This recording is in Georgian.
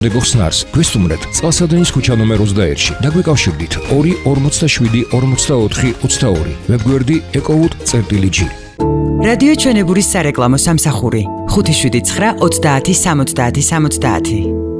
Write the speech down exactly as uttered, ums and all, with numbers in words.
გხსნარს გვესტუმრეთ წყალსადენის ქუჩა ნომერ ოცდაერთში. დაგვიკავშირდით ორი ორმოცდაშვიდი ორმოცდაოთხი ოცდაორი. ვებგვერდი ეკოუთ.წერტილი.ჯი. რადიო ჩვენებურის სარეკლამო სამსახური ხუთი შვიდი ცხრა ოცდაათი სამოცდაათი სამოცდაათი.